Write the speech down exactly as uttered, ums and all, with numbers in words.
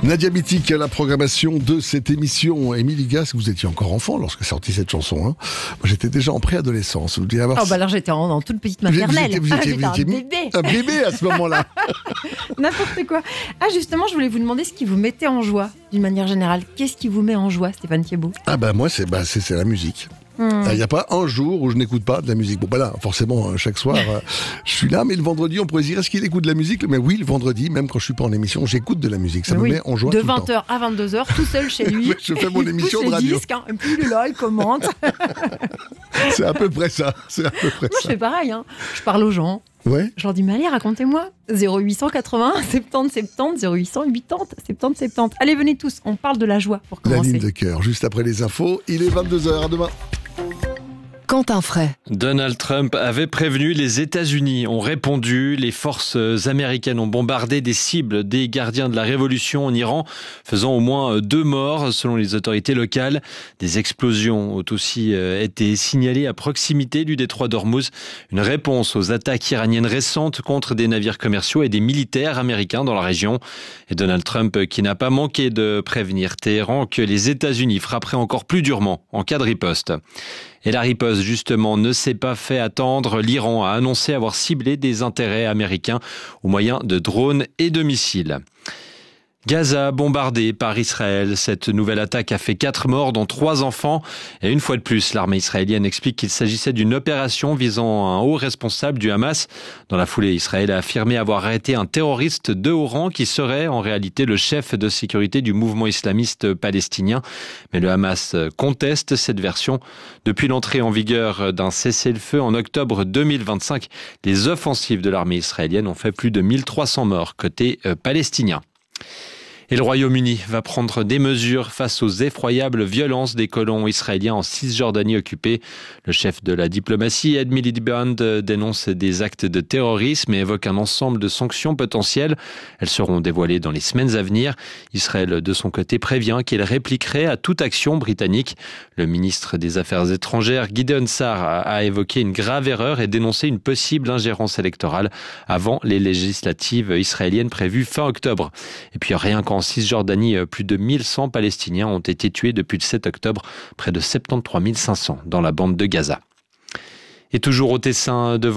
Nadia Mittic, la programmation de cette émission. Émilie Gas, vous étiez encore enfant lorsque est sortie cette chanson. Hein. Moi, j'étais déjà en préadolescence. Vous devez avoir... Oh bah alors j'étais en, dans toute petite maternelle. Vous étiez, vous étiez, ah, vous étiez, un bébé. Un bébé à ce moment-là. N'importe quoi. Ah justement, je voulais vous demander ce qui vous mettait en joie, d'une manière générale. Qu'est-ce qui vous met en joie, Stéphane Thiebaud? Ah bah moi, c'est bah, c'est, c'est la musique. Il Hmm. n'y a pas un jour où je n'écoute pas de la musique. Bon, bah là, forcément, chaque soir, euh, je suis là, mais le vendredi, on pourrait se dire, est-ce qu'il écoute de la musique? Mais oui, le vendredi, même quand je suis pas en émission, j'écoute de la musique. Ça Mais me oui. met en joie De tout le temps. vingt heures à vingt-deux heures, tout seul chez lui. Je fais mon il émission pousse de les radio. disques, hein, et puis il est là, il commente. C'est à peu près ça. C'est à peu près Moi, je ça. fais pareil. Hein. Je parle aux gens. Ouais. Je leur dis, mais allez, racontez-moi. zéro huit cent quatre-vingts, soixante-dix, soixante-dix, zéro huit cent quatre-vingts, soixante-dix, soixante-dix. Allez, venez tous, on parle de la joie pour La commencer. ligne de cœur, juste après les infos. Il est vingt-deux heures. À demain. Quentin Fray. Donald Trump avait prévenu, les États-Unis ont répondu. Les forces américaines ont bombardé des cibles des gardiens de la révolution en Iran, faisant au moins deux morts selon les autorités locales. Des explosions ont aussi été signalées à proximité du détroit d'Ormuz. Une réponse aux attaques iraniennes récentes contre des navires commerciaux et des militaires américains dans la région. Et Donald Trump qui n'a pas manqué de prévenir Téhéran que les États-Unis frapperaient encore plus durement en cas de riposte. Et la riposte, justement, ne s'est pas fait attendre. L'Iran a annoncé avoir ciblé des intérêts américains au moyen de drones et de missiles. Gaza bombardée par Israël. Cette nouvelle attaque a fait quatre morts, dont trois enfants. Et une fois de plus, l'armée israélienne explique qu'il s'agissait d'une opération visant un haut responsable du Hamas. Dans la foulée, Israël a affirmé avoir arrêté un terroriste de haut rang qui serait en réalité le chef de sécurité du mouvement islamiste palestinien. Mais le Hamas conteste cette version. Depuis l'entrée en vigueur d'un cessez-le-feu en octobre deux mille vingt-cinq, les offensives de l'armée israélienne ont fait plus de mille trois cents morts côté palestinien. Et le Royaume-Uni va prendre des mesures face aux effroyables violences des colons israéliens en Cisjordanie occupée. Le chef de la diplomatie, Ed Miliband, dénonce des actes de terrorisme et évoque un ensemble de sanctions potentielles. Elles seront dévoilées dans les semaines à venir. Israël, de son côté, prévient qu'il répliquerait à toute action britannique. Le ministre des Affaires étrangères, Gideon Sa'ar, a évoqué une grave erreur et dénoncé une possible ingérence électorale avant les législatives israéliennes prévues fin octobre. Et puis rien qu'en Cisjordanie, plus de mille cent Palestiniens ont été tués depuis le sept octobre, près de soixante-treize mille cinq cents dans la bande de Gaza. Et toujours au Tessin, devant